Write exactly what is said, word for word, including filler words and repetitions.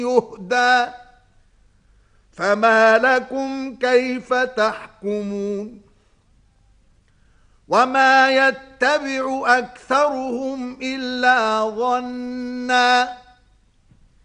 يهدى فما لكم كيف تحكمون وما يتبع أكثرهم إلا ظنّا